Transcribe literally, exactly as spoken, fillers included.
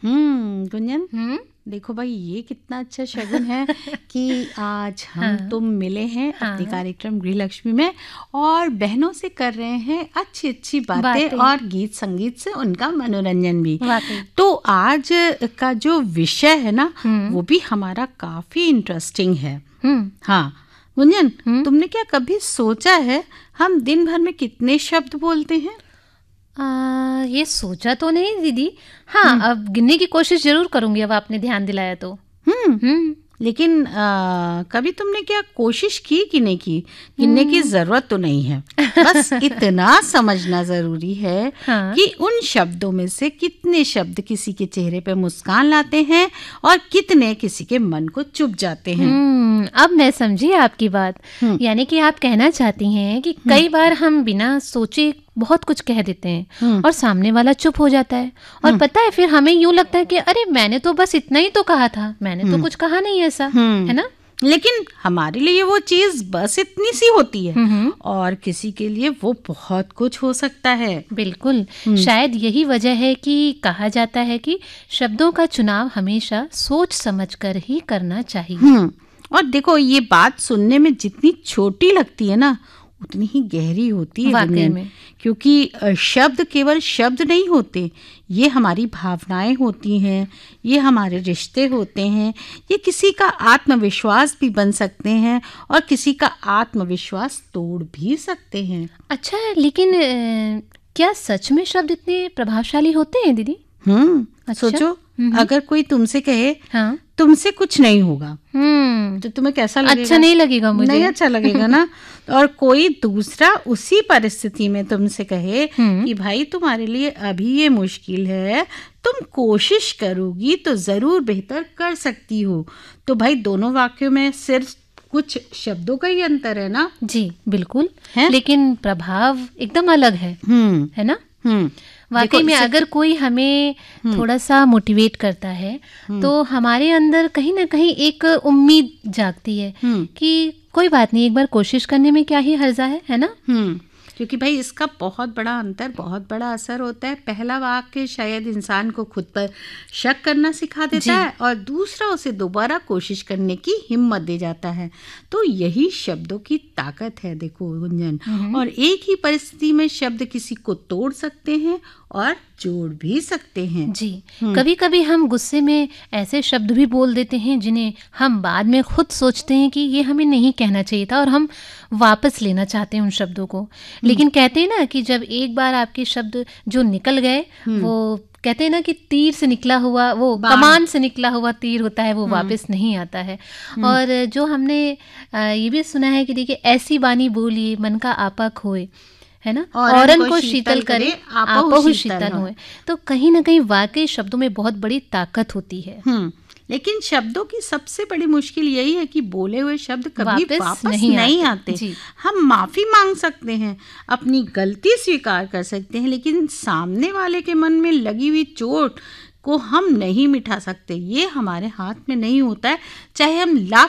हम्म गुंजन, हम्म देखो भाई ये कितना अच्छा शगुन है कि आज हम हाँ, तुम मिले हैं अपने हाँ, कार्यक्रम गृह लक्ष्मी में और बहनों से कर रहे हैं अच्छी अच्छी बातें बातें और गीत संगीत से उनका मनोरंजन भी। वाकई। तो आज का जो विषय है ना हम्म वो भी हमारा काफी इंटरेस्टिंग है। हम्म हाँ गुंजन, हम्म तुमने क्या कभी सोचा है हम दिन भर में कितने शब्द बोलते हैं? आ, ये सोचा तो नहीं दीदी। हाँ, अब गिनने की कोशिश जरूर करूंगी, अब आपने ध्यान दिलाया तो। हम्म हम्म लेकिन आ, कभी तुमने क्या कोशिश की कि नहीं की? गिनने की जरूरत तो नहीं है, बस इतना समझना जरूरी है हाँ। कि उन शब्दों में से कितने शब्द किसी के चेहरे पे मुस्कान लाते हैं और कितने किसी के मन को चुभ जाते हैं। हम्म अब मैं समझी आपकी बात। हम्म, यानी कि आप कहना चाहती हैं कि कई बार हम बिना सोचे बहुत कुछ कह देते हैं हम्म, और सामने वाला चुप हो जाता है, और पता है फिर हमें यूं लगता है कि अरे मैंने तो बस इतना ही तो कहा था, मैंने तो कुछ कहा नहीं ऐसा, हम्म। है ना? लेकिन हमारे लिए वो चीज बस इतनी सी होती है हम्म और किसी के लिए वो बहुत कुछ हो सकता है। बिल्कुल। शायद यही वजह है कि कहा जाता है कि शब्दों का चुनाव हमेशा सोच समझकर ही करना चाहिए। हम्म और देखो ये बात सुनने में जितनी छोटी लगती है ना उतनी ही गहरी होती है वाकई गुंजन, में। क्योंकि अ, शब्द केवल शब्द नहीं होते, ये हमारी भावनाएं होती हैं, ये हमारे रिश्ते होते हैं, ये किसी का आत्मविश्वास भी बन सकते हैं और किसी का आत्मविश्वास तोड़ भी सकते हैं। अच्छा, लेकिन अ, क्या सच में शब्द इतने प्रभावशाली होते हैं दीदी? हम्म अच्छा। सोचो, हम्म। अगर कोई तुमसे कहे हाँ। तुमसे कुछ नहीं होगा हम्म तो तुम्हें कैसा लगेगा? अच्छा नहीं लगेगा मुझे। नहीं अच्छा लगेगा ना। और कोई दूसरा उसी परिस्थिति में तुमसे कहे हम्म कि भाई तुम्हारे लिए अभी ये मुश्किल है, तुम कोशिश करोगी तो जरूर बेहतर कर सकती हो, तो भाई दोनों वाक्यों में सिर्फ कुछ शब्दों का ही अंतर है ना। जी बिल्कुल है? लेकिन प्रभाव एकदम अलग है हम्म है ना? हम्म वाकई देखो, में इसे- अगर कोई हमें थोड़ा सा मोटिवेट करता है तो हमारे अंदर कहीं ना कहीं एक उम्मीद जागती है हम्म कि कोई बात नहीं, एक बार कोशिश करने में क्या ही हर्जा है है ना? हम्म क्योंकि भाई इसका बहुत बड़ा अंतर, बहुत बड़ा असर होता है। पहला वाक्य शायद इंसान को खुद पर शक करना सिखा देता है और दूसरा उसे दोबारा कोशिश करने की हिम्मत दे जाता है। तो यही शब्दों की ताकत है देखो गुंजन। और एक ही परिस्थिति में शब्द किसी को तोड़ सकते हैं और जोड़ भी सकते हैं। जी, कभी कभी हम गुस्से में ऐसे शब्द भी बोल देते हैं जिन्हें हम बाद में खुद सोचते हैं कि ये हमें नहीं कहना चाहिए था और हम वापस लेना चाहते हैं उन शब्दों को। लेकिन कहते हैं ना कि जब एक बार आपके शब्द जो निकल गए, वो कहते हैं ना कि तीर से निकला हुआ, वो कमान से निकला हुआ तीर होता है, वो वापस नहीं आता है। और जो हमने ये भी सुना है कि देखिए ऐसी बानी बोलिए मन का आपा खोए, है ना, औरन को शीतल करे आपहु शीतल होए। तो कहीं ना कहीं वाकई शब्दों में बहुत बड़ी ताकत होती है। हम्म लेकिन शब्दों की सबसे बड़ी मुश्किल यही है कि बोले हुए शब्द कभी वापस, वापस नहीं, नहीं आते, आते। हम माफी मांग सकते हैं, अपनी गलती स्वीकार कर सकते हैं, लेकिन सामने वाले के मन में लगी हुई चोट को हम नहीं मिटा सकते। ये हमारे हाथ में नहीं होता है, चाहे हम लाख